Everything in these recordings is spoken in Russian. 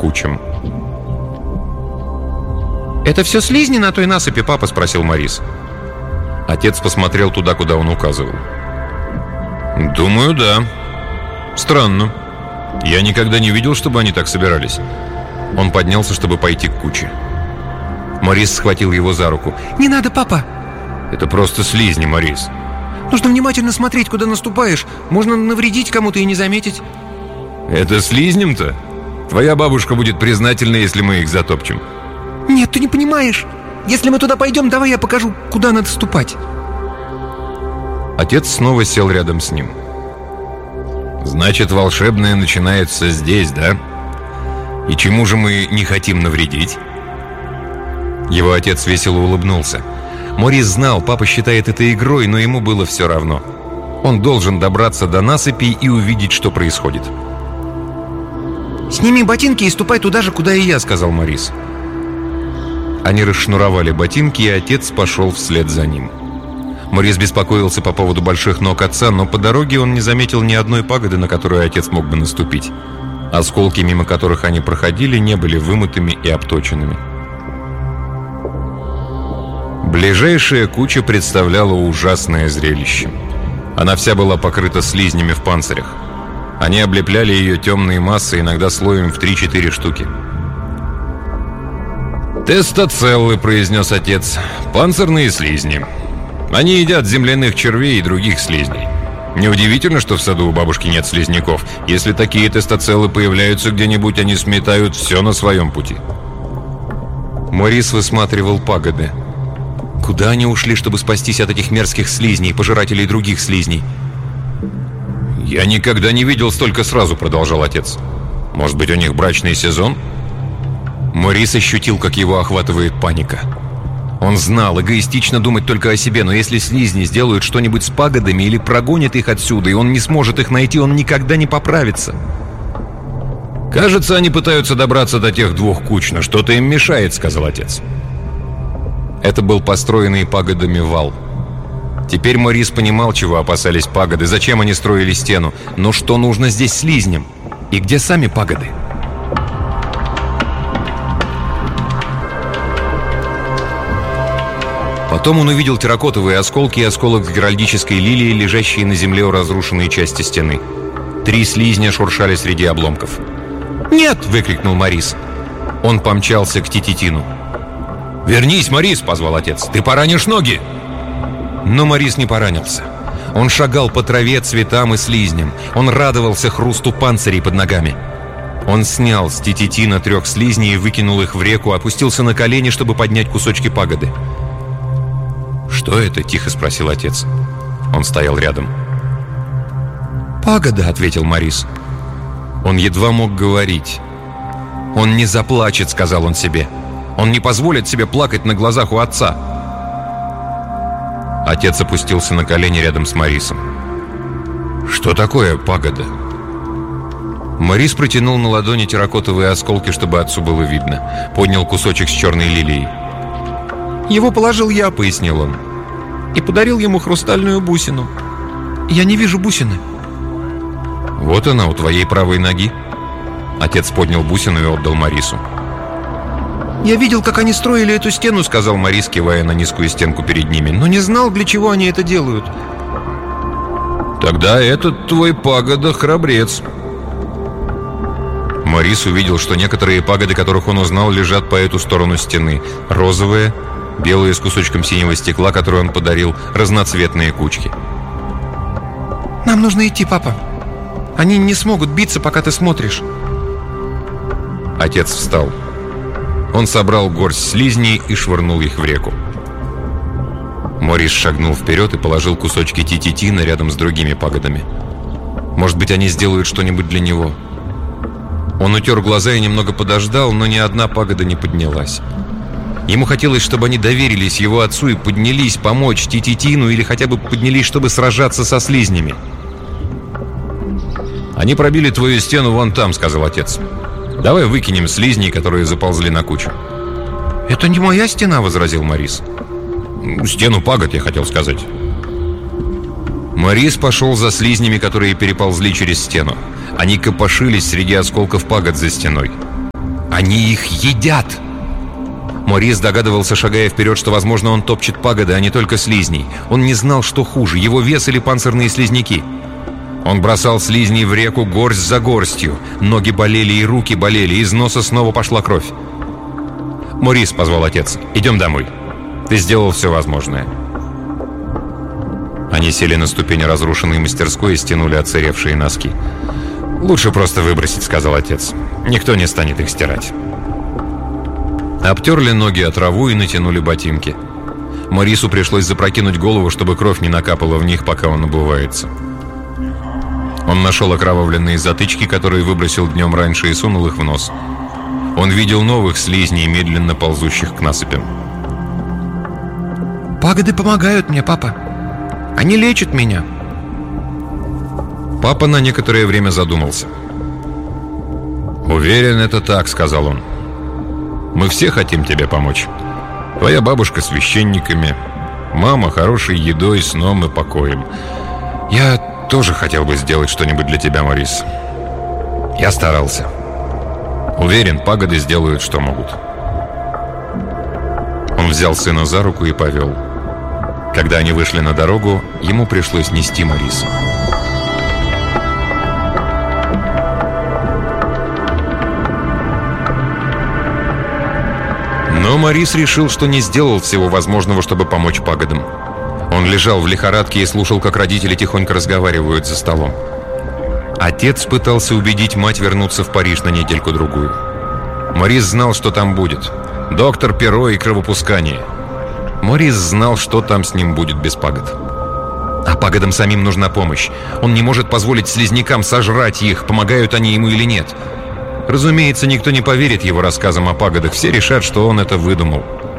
кучам. «Это все слизни на той насыпи, папа?» — спросил Морис. Отец посмотрел туда, куда он указывал. «Думаю, да. Странно. Я никогда не видел, чтобы они так собирались». Он поднялся, чтобы пойти к куче. Морис схватил его за руку. «Не надо, папа!» «Это просто слизни, Морис». «Нужно внимательно смотреть, куда наступаешь. Можно навредить кому-то и не заметить». «Это слизням-то? Твоя бабушка будет признательна, если мы их затопчем». «Нет, ты не понимаешь. Если мы туда пойдем, давай я покажу, куда надо ступать». Отец снова сел рядом с ним. «Значит, волшебное начинается здесь, да? И чему же мы не хотим навредить?» Его отец весело улыбнулся. Морис знал, папа считает это игрой, но ему было все равно. Он должен добраться до насыпи и увидеть, что происходит. «Сними ботинки и ступай туда же, куда и я», — сказал Морис. Они расшнуровали ботинки, и отец пошел вслед за ним. Морис беспокоился по поводу больших ног отца, но по дороге он не заметил ни одной пагоды, на которую отец мог бы наступить. Осколки, мимо которых они проходили, не были вымытыми и обточенными. Ближайшая куча представляла ужасное зрелище. Она вся была покрыта слизнями в панцирях. Они облепляли ее темные массы, иногда слоем в 3-4 штуки. «Тестоцеллы», — произнес отец. «Панцирные слизни. Они едят земляных червей и других слизней. Неудивительно, что в саду у бабушки нет слизняков. Если такие тестоцеллы появляются где-нибудь, они сметают все на своем пути». Морис высматривал пагоды. Куда они ушли, чтобы спастись от этих мерзких слизней, пожирателей других слизней? «Я никогда не видел столько сразу», — продолжал отец. «Может быть, у них брачный сезон?» Морис ощутил, как его охватывает паника. Он знал, эгоистично думать только о себе, но если слизни сделают что-нибудь с пагодами или прогонят их отсюда, и он не сможет их найти, он никогда не поправится. «Кажется, они пытаются добраться до тех двух куч, но что-то им мешает», — сказал отец. Это был построенный пагодами вал. Теперь Морис понимал, чего опасались пагоды, зачем они строили стену. Но что нужно здесь слизням? И где сами пагоды? Потом он увидел терракотовые осколки и осколок геральдической лилии, лежащие на земле у разрушенной части стены. 3 слизня шуршали среди обломков. «Нет!» — выкрикнул Морис. Он помчался к Тититину. «Вернись, Морис!» — позвал отец. «Ты поранишь ноги!» Но Морис не поранился. Он шагал по траве, цветам и слизням. Он радовался хрусту панцирей под ногами. Он снял с Тититина 3 слизней и выкинул их в реку, опустился на колени, чтобы поднять кусочки пагоды. «Что это?» — тихо спросил отец. Он стоял рядом. «Пагода», — ответил Морис. Он едва мог говорить. «Он не заплачет», — сказал он себе. «Он не позволит себе плакать на глазах у отца». Отец опустился на колени рядом с Морисом. «Что такое пагода?» Морис протянул на ладони терракотовые осколки, чтобы отцу было видно. Поднял кусочек с черной лилией. «Его положил я», — пояснил он. «И подарил ему хрустальную бусину. Я не вижу бусины». «Вот она, у твоей правой ноги». Отец поднял бусину и отдал Морису. «Я видел, как они строили эту стену», — сказал Морис, кивая на низкую стенку перед ними. «Но не знал, для чего они это делают». «Тогда этот твой пагода храбрец». Морис увидел, что некоторые пагоды, которых он узнал, лежат по эту сторону стены. Розовые, белые с кусочком синего стекла, который он подарил, разноцветные кучки. «Нам нужно идти, папа. Они не смогут биться, пока ты смотришь». Отец встал. Он собрал горсть слизней и швырнул их в реку. Морис шагнул вперед и положил кусочки Тититина рядом с другими пагодами. Может быть, они сделают что-нибудь для него. Он утер глаза и немного подождал, но ни одна пагода не поднялась. Ему хотелось, чтобы они доверились его отцу и поднялись помочь Тититину, или хотя бы поднялись, чтобы сражаться со слизнями. «Они пробили твою стену вон там», — сказал отец. «Давай выкинем слизней, которые заползли на кучу». «Это не моя стена», — возразил Морис. «Стену пагод, я хотел сказать». Морис пошел за слизнями, которые переползли через стену. Они копошились среди осколков пагод за стеной. Они их едят! Морис догадывался, шагая вперед, что, возможно, он топчет пагоды, а не только слизней. Он не знал, что хуже, его вес или панцирные слизняки. Он бросал слизней в реку горсть за горстью. Ноги болели и руки болели, из носа снова пошла кровь. «Морис», — позвал отец, — «идем домой. Ты сделал все возможное». Они сели на ступени разрушенной мастерской и стянули отсыревшие носки. «Лучше просто выбросить», — сказал отец. «Никто не станет их стирать». Обтерли ноги о траву и натянули ботинки. Морису пришлось запрокинуть голову, чтобы кровь не накапала в них, пока он обувается. Он нашел окровавленные затычки, которые выбросил днем раньше, и сунул их в нос. Он видел новых слизней, медленно ползущих к насыпям. «Пагоды помогают мне, папа. Они лечат меня». Папа на некоторое время задумался. «Уверен, это так», — сказал он. «Мы все хотим тебе помочь. Твоя бабушка священниками, мама хорошей едой, сном и покоем. Я тоже хотел бы сделать что-нибудь для тебя, Морис. Я старался. Уверен, пагоды сделают, что могут». Он взял сына за руку и повел. Когда они вышли на дорогу, ему пришлось нести Мориса. Но Морис решил, что не сделал всего возможного, чтобы помочь пагодам. Он лежал в лихорадке и слушал, как родители тихонько разговаривают за столом. Отец пытался убедить мать вернуться в Париж на недельку-другую. Морис знал, что там будет. Доктор Перо и кровопускание. Морис знал, что там с ним будет без пагод. А пагодам самим нужна помощь. Он не может позволить слизнякам сожрать их, помогают они ему или нет. Разумеется, никто не поверит его рассказам о пагодах. Все решат, что он это выдумал.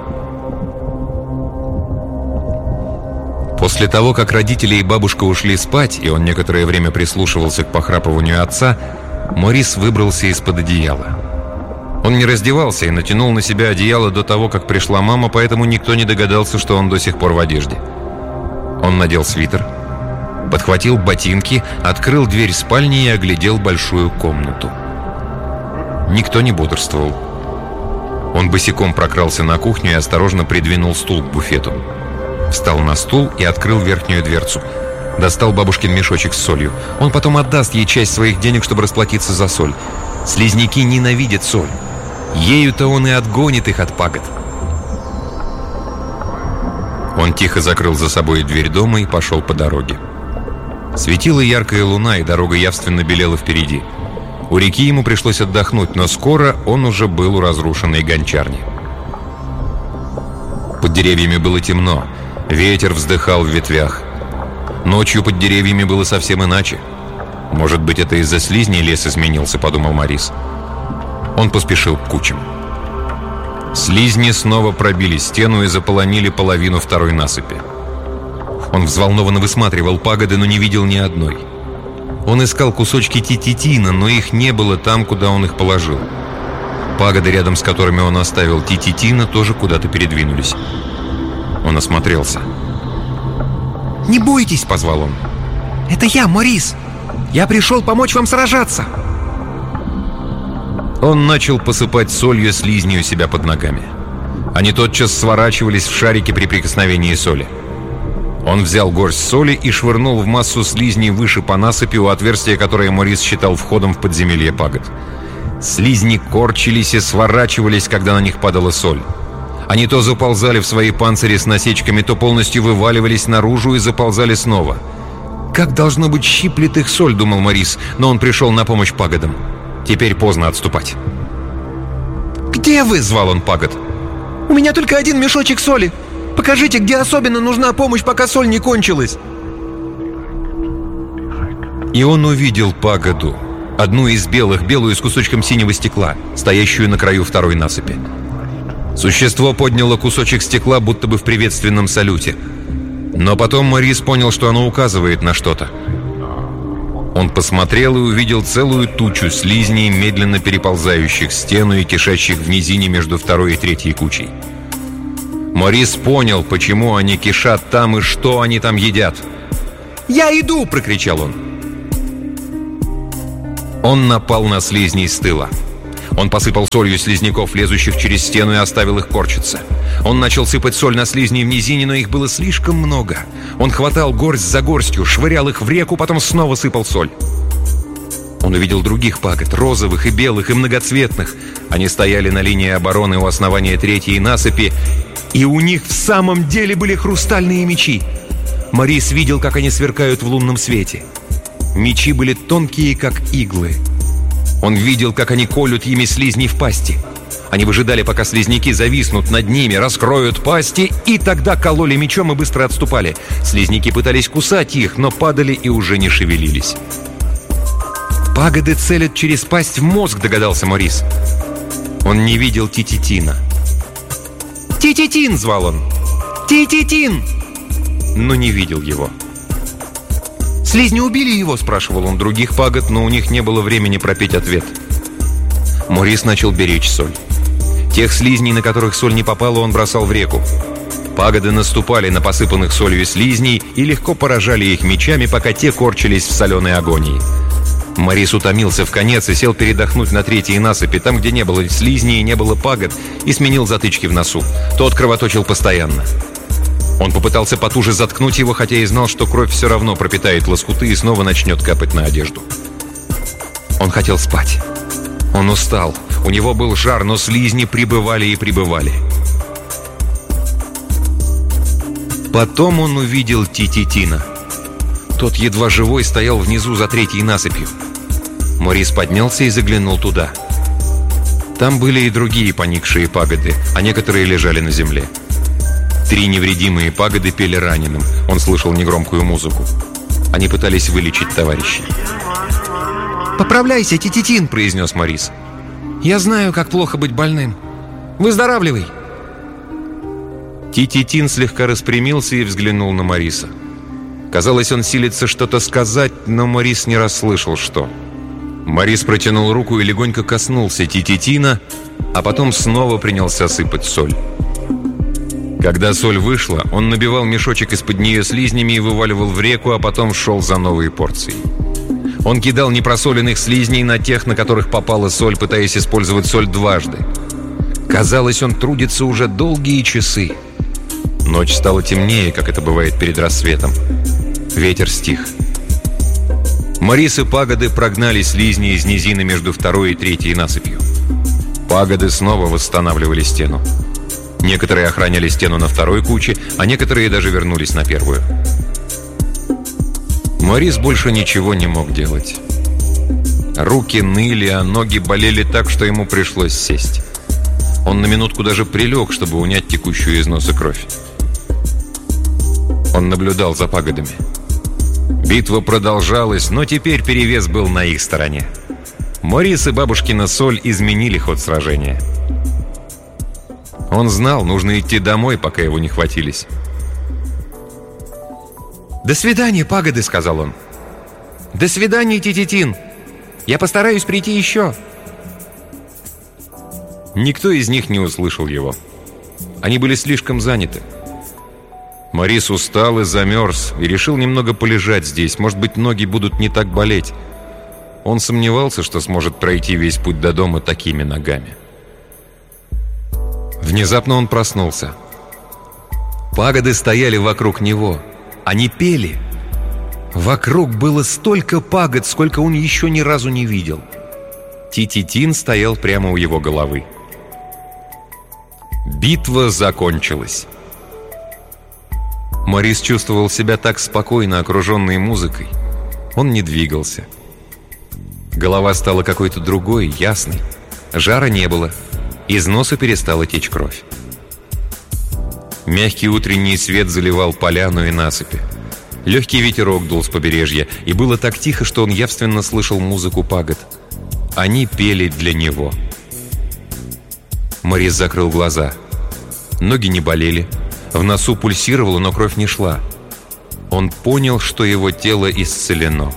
После того, как родители и бабушка ушли спать, и он некоторое время прислушивался к похрапыванию отца, Морис выбрался из-под одеяла. Он не раздевался и натянул на себя одеяло до того, как пришла мама, поэтому никто не догадался, что он до сих пор в одежде. Он надел свитер, подхватил ботинки, открыл дверь спальни и оглядел большую комнату. Никто не бодрствовал. Он босиком прокрался на кухню и осторожно придвинул стул к буфету. Встал на стул и открыл верхнюю дверцу. Достал бабушкин мешочек с солью. Он потом отдаст ей часть своих денег, чтобы расплатиться за соль. Слизняки ненавидят соль. Ею-то он и отгонит их от пагод. Он тихо закрыл за собой дверь дома и пошел по дороге. Светила яркая луна, и дорога явственно белела впереди. У реки ему пришлось отдохнуть, но скоро он уже был у разрушенной гончарни. Под деревьями было темно. Ветер вздыхал в ветвях. Ночью под деревьями было совсем иначе. «Может быть, это из-за слизней лес изменился», — подумал Морис. Он поспешил к кучам. Слизни снова пробили стену и заполонили половину второй насыпи. Он взволнованно высматривал пагоды, но не видел ни одной. Он искал кусочки тититина, но их не было там, куда он их положил. Пагоды, рядом с которыми он оставил тититина, тоже куда-то передвинулись. Он осмотрелся. «Не бойтесь», — позвал он. «Это я, Морис. Я пришел помочь вам сражаться». Он начал посыпать солью слизни у себя под ногами. Они тотчас сворачивались в шарики при прикосновении соли. Он взял горсть соли и швырнул в массу слизней выше по насыпи, у отверстия, которое Морис считал входом в подземелье пагод. Слизни корчились и сворачивались, когда на них падала соль. Они то заползали в свои панцири с насечками, то полностью вываливались наружу и заползали снова. «Как, должно быть, щиплет их соль», — думал Морис, но он пришел на помощь пагодам. Теперь поздно отступать. «Где вы?» — звал он пагод. «У меня только один мешочек соли. Покажите, где особенно нужна помощь, пока соль не кончилась». И он увидел пагоду, одну из белых, белую с кусочком синего стекла, стоящую на краю второй насыпи. Существо подняло кусочек стекла, будто бы в приветственном салюте. Но потом Морис понял, что оно указывает на что-то. Он посмотрел и увидел целую тучу слизней, медленно переползающих стену и кишащих в низине между второй и третьей кучей. Морис понял, почему они кишат там и что они там едят. «Я иду!» — прокричал он. Он напал на слизней с тыла. Он посыпал солью слизняков, лезущих через стену, и оставил их корчиться. Он начал сыпать соль на слизней в низине, но их было слишком много. Он хватал горсть за горстью, швырял их в реку, потом снова сыпал соль. Он увидел других пагод, розовых и белых, и многоцветных. Они стояли на линии обороны у основания третьей насыпи, и у них в самом деле были хрустальные мечи. Морис видел, как они сверкают в лунном свете. Мечи были тонкие, как иглы. Он видел, как они колют ими слизней в пасти. Они выжидали, пока слизняки зависнут над ними, раскроют пасти, и тогда кололи мечом и быстро отступали. Слизняки пытались кусать их, но падали и уже не шевелились. «Пагоды целят через пасть в мозг», — догадался Морис. Он не видел Тититина. «Тититин!» — звал он. «Тититин!» Но не видел его. «Слизни убили его?» — спрашивал он других пагод, но у них не было времени пропеть ответ. Морис начал беречь соль. Тех слизней, на которых соль не попала, он бросал в реку. Пагоды наступали на посыпанных солью слизней и легко поражали их мечами, пока те корчились в соленой агонии. Морис утомился вконец и сел передохнуть на третьей насыпи, там, где не было слизней и не было пагод, и сменил затычки в носу. Тот кровоточил постоянно. Он попытался потуже заткнуть его, хотя и знал, что кровь все равно пропитает лоскуты и снова начнет капать на одежду. Он хотел спать. Он устал. У него был жар, но слизни прибывали и прибывали. Потом он увидел Тититина. Тот, едва живой, стоял внизу за третьей насыпью. Морис поднялся и заглянул туда. Там были и другие поникшие пагоды, а некоторые лежали на земле. 3 невредимые пагоды пели раненым. Он слышал негромкую музыку. Они пытались вылечить товарищей. «Поправляйся, Тититин!» — произнес Морис. «Я знаю, как плохо быть больным. Выздоравливай!» Тититин слегка распрямился и взглянул на Мориса. Казалось, он силится что-то сказать, но Морис не расслышал, что. Морис протянул руку и легонько коснулся Тититина, а потом снова принялся сыпать соль. Когда соль вышла, он набивал мешочек из-под нее слизнями и вываливал в реку, а потом шел за новые порции. Он кидал непросоленных слизней на тех, на которых попала соль, пытаясь использовать соль дважды. Казалось, он трудится уже долгие часы. Ночь стала темнее, как это бывает перед рассветом. Ветер стих. Морис и пагоды прогнали слизни из низины между второй и третьей насыпью. Пагоды снова восстанавливали стену. Некоторые охраняли стену на второй куче, а некоторые даже вернулись на первую. Морис больше ничего не мог делать. Руки ныли, а ноги болели так, что ему пришлось сесть. Он на минутку даже прилег, чтобы унять текущую из носа кровь. Он наблюдал за пагодами. Битва продолжалась, но теперь перевес был на их стороне. Морис и бабушкина соль изменили ход сражения. Он знал, нужно идти домой, пока его не хватились. «До свидания, пагоды!» — сказал он. «До свидания, Тититин! Я постараюсь прийти еще!» Никто из них не услышал его. Они были слишком заняты. Морис устал и замерз, и решил немного полежать здесь. Может быть, ноги будут не так болеть. Он сомневался, что сможет пройти весь путь до дома такими ногами. Внезапно он проснулся. Пагоды стояли вокруг него. Они пели. Вокруг было столько пагод, сколько он еще ни разу не видел. Тититин стоял прямо у его головы. Битва закончилась. Морис чувствовал себя так спокойно, окруженный музыкой. Он не двигался. Голова стала какой-то другой, ясной. Жара не было. Из носа перестала течь кровь. Мягкий утренний свет заливал поляну и насыпи. Легкий ветерок дул с побережья, и было так тихо, что он явственно слышал музыку пагод. Они пели для него. Морис закрыл глаза. Ноги не болели. В носу пульсировало, но кровь не шла. Он понял, что его тело исцелено.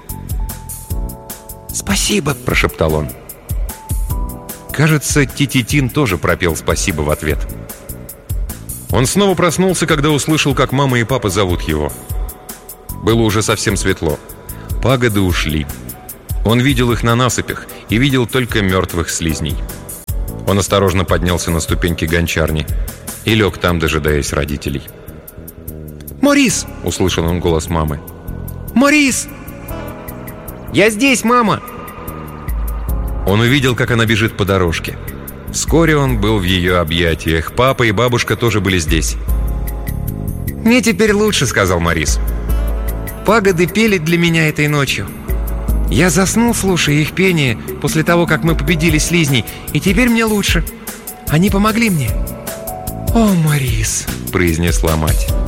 «Спасибо!» – прошептал он. Кажется, Тититин тоже пропел «спасибо» в ответ. Он снова проснулся, когда услышал, как мама и папа зовут его. Было уже совсем светло. Пагоды ушли. Он видел их на насыпях, и видел только мертвых слизней. Он осторожно поднялся на ступеньки гончарни и лег там, дожидаясь родителей. «Морис!» — услышал он голос мамы. «Морис!» «Я здесь, мама!» Он увидел, как она бежит по дорожке. Вскоре он был в ее объятиях. Папа и бабушка тоже были здесь. «Мне теперь лучше», — сказал Морис. «Пагоды пели для меня этой ночью. Я заснул, слушая их пение, после того, как мы победили слизней, и теперь мне лучше. Они помогли мне». «О, Морис», — произнесла мать.